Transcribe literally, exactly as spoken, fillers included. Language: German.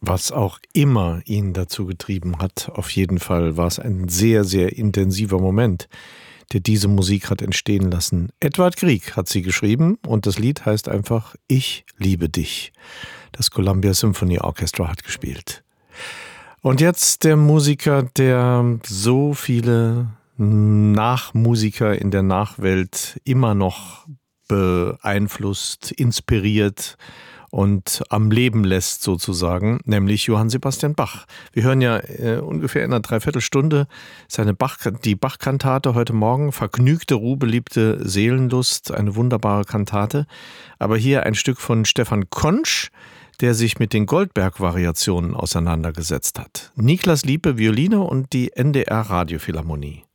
Was auch immer ihn dazu getrieben hat, auf jeden Fall war es ein sehr, sehr intensiver Moment, der diese Musik hat entstehen lassen. Edvard Grieg hat sie geschrieben und das Lied heißt einfach Ich liebe dich. Das Columbia Symphony Orchestra hat gespielt. Und jetzt der Musiker, der so viele Nachmusiker in der Nachwelt immer noch beeinflusst, inspiriert und am Leben lässt sozusagen, nämlich Johann Sebastian Bach. Wir hören ja äh, ungefähr in einer Dreiviertelstunde seine Bach, die Bach-Kantate heute Morgen, Vergnügte Ruhe, beliebte Seelenlust, eine wunderbare Kantate. Aber hier ein Stück von Stefan Konsch, der sich mit den Goldberg-Variationen auseinandergesetzt hat. Niklas Liepe, Violine und die N D R Radiophilharmonie.